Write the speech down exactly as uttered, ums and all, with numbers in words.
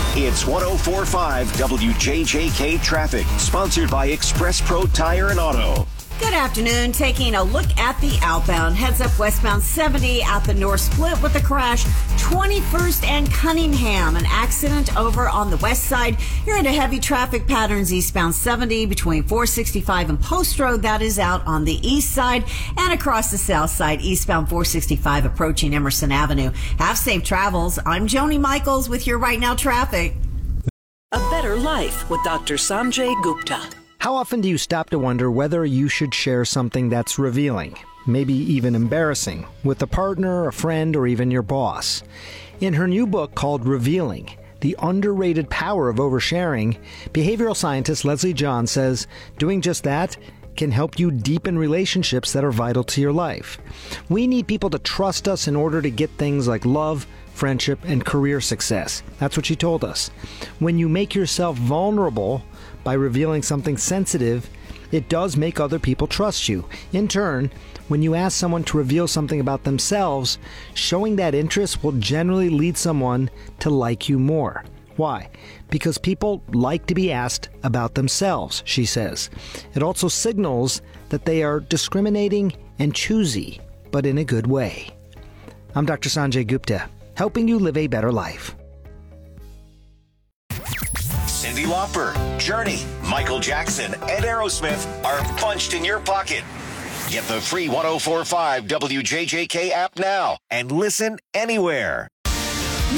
It's one oh four point five W J J K Traffic, sponsored by Express Pro Tire and Auto. Good afternoon. Taking a look at the outbound. Heads up westbound seventy at the North Split with a crash. twenty-first and Cunningham. An accident over on the west side. You're into heavy traffic patterns eastbound seventy between four sixty-five and Post Road. That is out on the east side. And across the south side, eastbound four sixty-five approaching Emerson Avenue. Have safe travels. I'm Joni Michaels with your Right Now traffic. A Better Life with Doctor Sanjay Gupta. How often do you stop to wonder whether you should share something that's revealing, maybe even embarrassing, with a partner, a friend, or even your boss? In her new book called Revealing, The Underrated Power of Oversharing, behavioral scientist Leslie John says doing just that can help you deepen relationships that are vital to your life. We need people to trust us in order to get things like love, friendship, and career success. That's what she told us. When you make yourself vulnerable by revealing something sensitive, it does make other people trust you. In turn, when you ask someone to reveal something about themselves, showing that interest will generally lead someone to like you more. Why? Because people like to be asked about themselves, she says. It also signals that they are discriminating and choosy, but in a good way. I'm Doctor Sanjay Gupta, helping you live a better life. Cyndi Lauper, Journey, Michael Jackson, and Aerosmith are punched in your pocket. Get the free one oh four point five W J J K app now and listen anywhere.